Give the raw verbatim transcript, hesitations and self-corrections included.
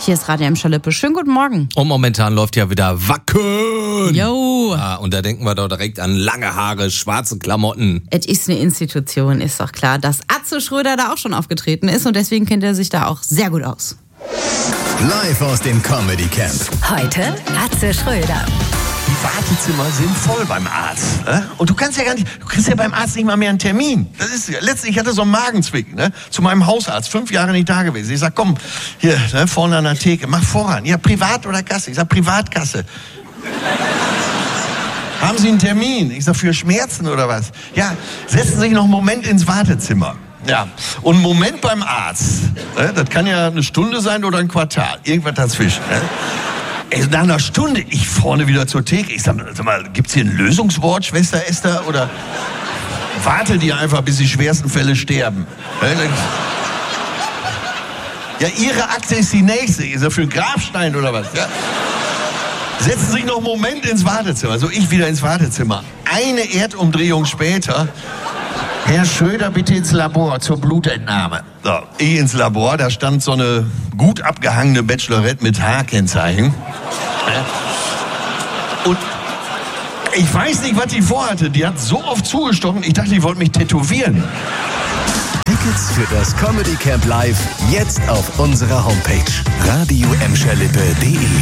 Hier ist Radio Emscher Lippe. Schönen guten Morgen. Und momentan läuft ja wieder Wacken. Jo. Ah, und da denken wir doch direkt an lange Haare, schwarze Klamotten. Es ist eine Institution, ist doch klar, dass Atze Schröder da auch schon aufgetreten ist und deswegen kennt er sich da auch sehr gut aus. Live aus dem Comedy Camp. Heute Atze Schröder. Die Wartezimmer sind voll beim Arzt. Ne? Und du kannst ja gar nicht, du kriegst ja beim Arzt nicht mal mehr einen Termin. Das ist, letztlich, ich hatte so einen Magenzwick, ne? Zu meinem Hausarzt, fünf Jahre nicht da gewesen. Ich sag, komm, hier, ne, vorne an der Theke, mach voran. Ja, Privat oder Kasse? Ich sag, Privatkasse. Haben Sie einen Termin? Ich sag, für Schmerzen oder was? Ja, setzen Sie sich noch einen Moment ins Wartezimmer. Ja, und einen Moment beim Arzt. Ne? Das kann ja eine Stunde sein oder ein Quartal. Irgendwas dazwischen. Ne? Ey, nach einer Stunde, ich vorne wieder zur Theke. Ich sag, sag mal, gibt's hier ein Lösungswort, Schwester Esther? Oder warte die einfach, bis die schwersten Fälle sterben? Ja, Ihre Akte ist die nächste. Ist ja für einen Grabstein oder was? Ja? Setzen Sie sich noch einen Moment ins Wartezimmer. So, ich wieder ins Wartezimmer. Eine Erdumdrehung später. Herr Schröder, bitte ins Labor zur Blutentnahme. So, ich ins Labor, da stand so eine gut abgehangene Bachelorette mit H-Kennzeichen. Und ich weiß nicht, was die vorhatte. Die hat so oft zugestochen, ich dachte, die wollte mich tätowieren. Tickets für das Comedy Camp Live jetzt auf unserer Homepage radio emscher lippe punkt de.